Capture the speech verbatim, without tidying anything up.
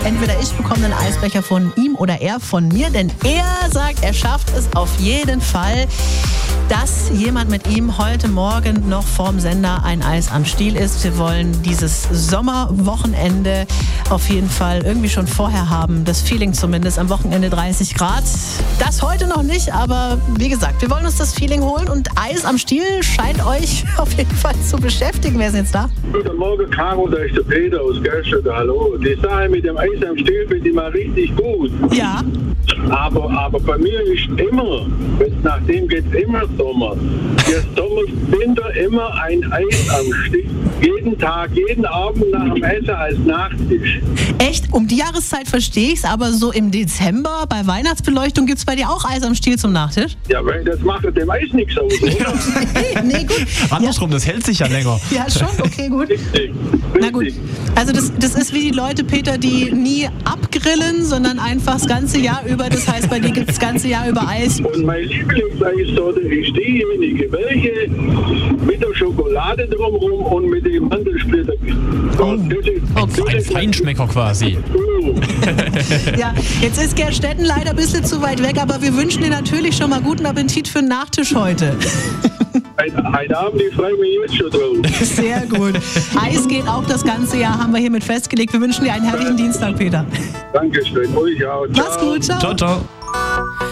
entweder ich bekomme einen Eisbecher von ihm oder er von mir, denn er sagt, er schafft es auf jeden Fall, dass jemand mit ihm heute Morgen noch vorm Sender ein Eis am Stiel isst. Wir wollen dieses Sommerwochenende auf jeden Fall irgendwie schon vorher haben. Das Feeling zumindest, am Wochenende dreißig Grad. Das heute noch nicht, aber wie gesagt, wir wollen uns das Feeling holen und Eis am Stiel scheint euch auf jeden Fall zu beschäftigen. Wer ist denn jetzt da? Guten Morgen, Caro, da ist der Peter aus Gerstedt. Hallo. Die Sache mit dem Eis am Stiel finde ich mal richtig gut. Ja. Aber, aber bei mir ist immer, nachdem geht es immer Sommer. Der Sommer, Winter immer ein Eis am Stiel. Jeden Tag, jeden Abend nach dem Essen als Nachtisch. Echt? Um die Jahreszeit verstehe ich es, aber so im Dezember bei Weihnachtsbeleuchtung gibt es bei dir auch Eis am Stiel zum Nachtisch? Ja, weil das macht dem Eis nichts aus, oder? nee, nee, gut. Andersrum, ja. Das hält sich ja länger. Ja, schon, okay, gut. Richtig. Na gut. Also das, das ist wie die Leute, Peter, die nie abgrillen, sondern einfach das ganze Jahr über. Das heißt, bei dir gibt es das ganze Jahr über Eis. Und meine Lieblingseissorte ist diejenige, welche mit der Schokolade drumherum und mit dem Mandelsplitter. Oh. Okay. Ein Feinschmecker quasi. Ja, jetzt ist Gerstetten leider ein bisschen zu weit weg, aber wir wünschen dir natürlich schon mal guten Appetit für den Nachtisch heute. Heute Abend, ich freue mich jetzt schon drauf. Sehr gut. Eis geht auch das ganze Jahr, haben wir hiermit festgelegt. Wir wünschen dir einen herrlichen Dienstag, Peter. Dankeschön. Euch auch. Ciao. Mach's gut, ciao. Ciao, ciao.